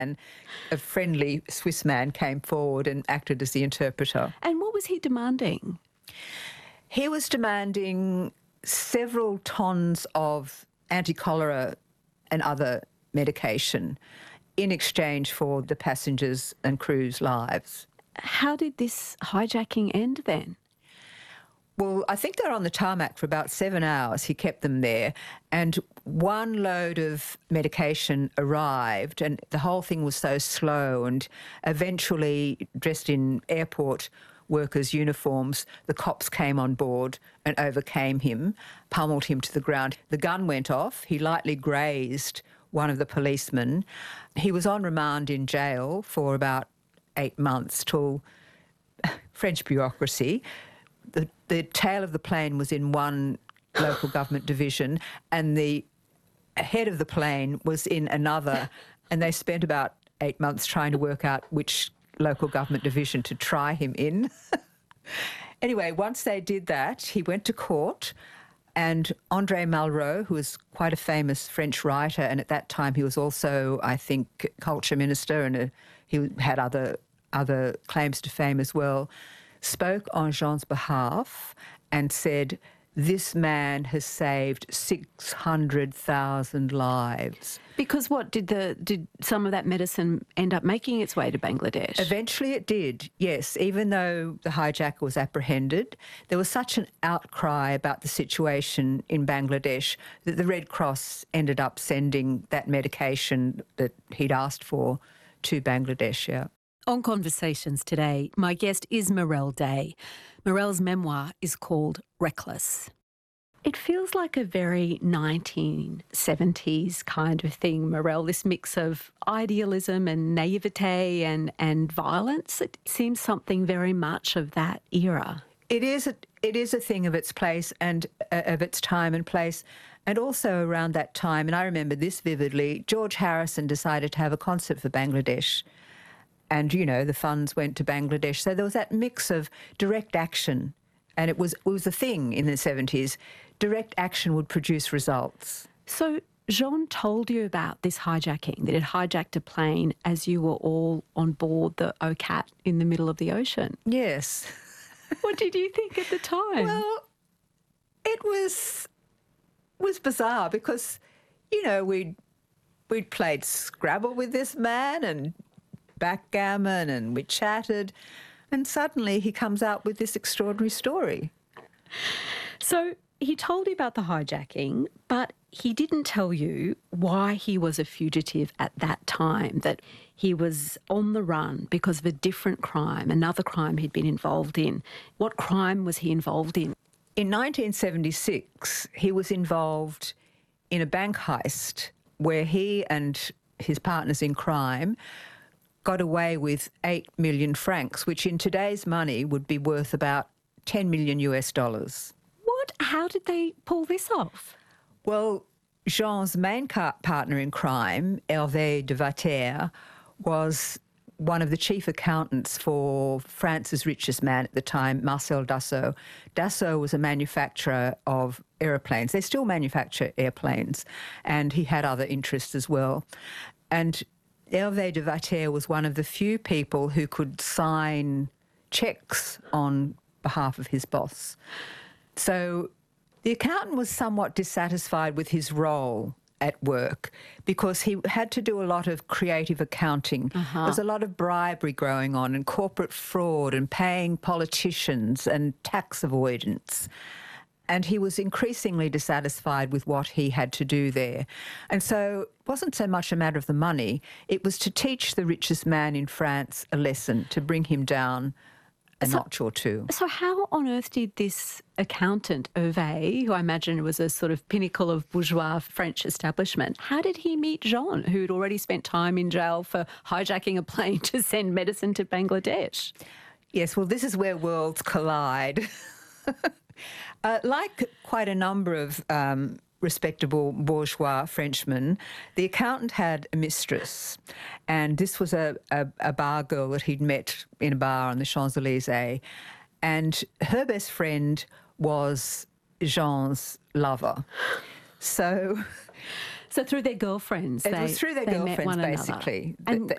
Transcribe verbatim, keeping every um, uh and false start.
and a friendly Swiss man came forward and acted as the interpreter. And what was he demanding? He was demanding several tons of anti-cholera and other medication in exchange for the passengers' and crew's lives. How did this hijacking end then? Well, I think they were on the tarmac for about seven hours. He kept them there, and one load of medication arrived, and the whole thing was so slow, and eventually, dressed in airport workers' uniforms, the cops came on board and overcame him, pummeled him to the ground. The gun went off. He lightly grazed one of the policemen. He was on remand in jail for about eight months till French bureaucracy. The, the tail of the plane was in one local government division and the head of the plane was in another, and they spent about eight months trying to work out which local government division to try him in. Anyway, once they did that, he went to court, and André Malraux, who was quite a famous French writer, and at that time he was also, I think, culture minister, and a, he had other other claims to fame as well, spoke on Jean's behalf and said, this man has saved six hundred thousand lives. Because what, did the did some of that medicine end up making its way to Bangladesh? Eventually it did, yes. Even though the hijacker was apprehended, there was such an outcry about the situation in Bangladesh that the Red Cross ended up sending that medication that he'd asked for to Bangladesh, yeah. On Conversations today, my guest is Morel Day. Morel's memoir is called Reckless. It feels like a very nineteen seventies kind of thing, Morel, this mix of idealism and naivete and, and violence. It seems something very much of that era. It is a, it is a thing of its place and uh, of its time and place. And also around that time, and I remember this vividly, George Harrison decided to have a concert for Bangladesh. And, you know, the funds went to Bangladesh. So there was that mix of direct action, and it was it was a thing in the seventies. Direct action would produce results. So Jean told you about this hijacking, that it hijacked a plane as you were all on board the O C A T in the middle of the ocean. Yes. What did you think at the time? Well, it was was bizarre because, you know, we'd, we'd played Scrabble with this man and backgammon, and we chatted, and suddenly he comes out with this extraordinary story. So he told you about the hijacking, but he didn't tell you why he was a fugitive at that time, that he was on the run because of a different crime, another crime he'd been involved in. What crime was he involved in? In nineteen seventy-six, he was involved in a bank heist where he and his partners in crime got away with eight million francs, which in today's money would be worth about ten million US dollars. What? How did they pull this off? Well, Jean's main car- partner in crime, Hervé de Vater, was one of the chief accountants for France's richest man at the time, Marcel Dassault. Dassault was a manufacturer of aeroplanes. They still manufacture airplanes, and he had other interests as well. And Hervé de Vater was one of the few people who could sign cheques on behalf of his boss. So the accountant was somewhat dissatisfied with his role at work because he had to do a lot of creative accounting. Uh-huh. There's a lot of bribery going on and corporate fraud and paying politicians and tax avoidance. And he was increasingly dissatisfied with what he had to do there. And so it wasn't so much a matter of the money, it was to teach the richest man in France a lesson, to bring him down a so, notch or two. So how on earth did this accountant, Hervé, who I imagine was a sort of pinnacle of bourgeois French establishment, how did he meet Jean, who'd already spent time in jail for hijacking a plane to send medicine to Bangladesh? Yes, well, this is where worlds collide. Uh, like quite a number of um, respectable bourgeois Frenchmen, the accountant had a mistress, and this was a, a, a bar girl that he'd met in a bar on the Champs-Élysées, and her best friend was Jean's lover. So So through their girlfriends, It they, was through their they met girlfriends, one another. basically. And